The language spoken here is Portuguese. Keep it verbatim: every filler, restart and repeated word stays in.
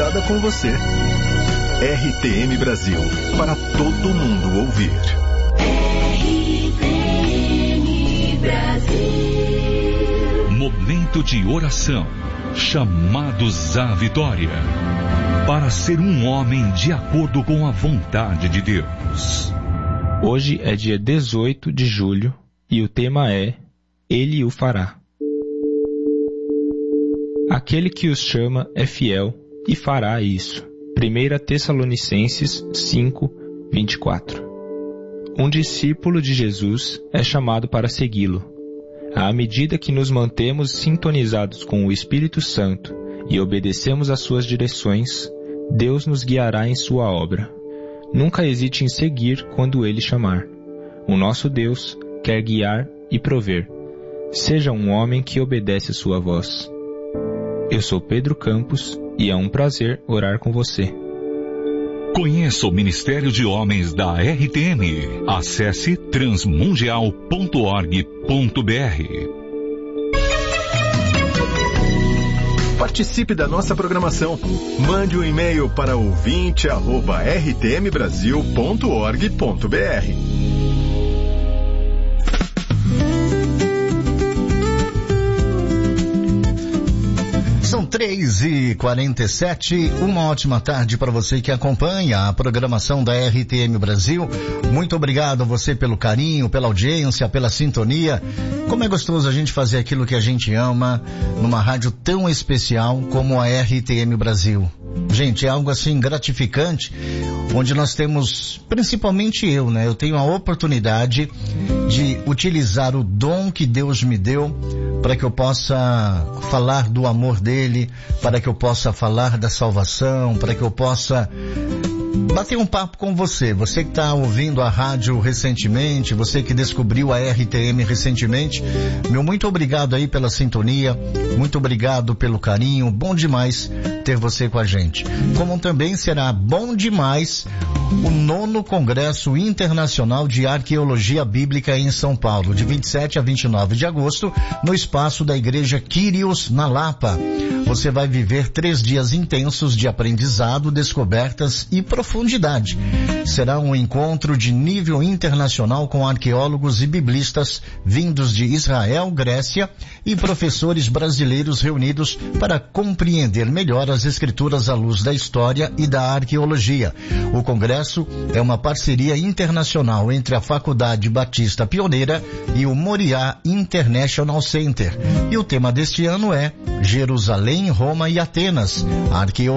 conectada com você. R T M Brasil, para todo mundo ouvir. R T M Brasil. Momento de oração. Chamados à vitória. Para ser um homem de acordo com a vontade de Deus. Hoje é dia dezoito de julho e o tema é Ele o fará. Aquele que os chama é fiel e fará isso. primeira Tessalonicenses cinco, vinte e quatro. Um discípulo de Jesus é chamado para segui-lo. À medida que nos mantemos sintonizados com o Espírito Santo e obedecemos às suas direções, Deus nos guiará em sua obra. Nunca hesite em seguir quando Ele chamar. O nosso Deus quer guiar e prover. Seja um homem que obedece a sua voz. Eu sou Pedro Campos e é um prazer orar com você. Conheça o Ministério de Homens da R T M. Acesse transmundial ponto org ponto br. Participe da nossa programação. Mande um e-mail para ouvinte arroba r t m brasil ponto org ponto br. São três e quarenta e sete, uma ótima tarde para você que acompanha a programação da R T M Brasil. Muito obrigado a você pelo carinho, pela audiência, pela sintonia. Como é gostoso a gente fazer aquilo que a gente ama numa rádio tão especial como a R T M Brasil. Gente, é algo assim gratificante, onde nós temos, principalmente eu, né? Eu tenho a oportunidade de utilizar o dom que Deus me deu para que eu possa falar do amor dele, para que eu possa falar da salvação, para que eu possa bater um papo com você, você que está ouvindo a rádio recentemente, você que descobriu a R T M recentemente, meu muito obrigado aí pela sintonia, muito obrigado pelo carinho, bom demais ter você com a gente. Como também será bom demais o nono Congresso Internacional de Arqueologia Bíblica em São Paulo, de vinte e sete a vinte e nove de agosto, no espaço da Igreja Quírios, na Lapa. Você vai viver três dias intensos de aprendizado, descobertas e profundidade. Será um encontro de nível internacional com arqueólogos e biblistas vindos de Israel, Grécia e professores brasileiros reunidos para compreender melhor as escrituras à luz da história e da arqueologia. O congresso é uma parceria internacional entre a Faculdade Batista Pioneira e o Moriá International Center. E o tema deste ano é Jerusalém, Roma e Atenas, a arqueologia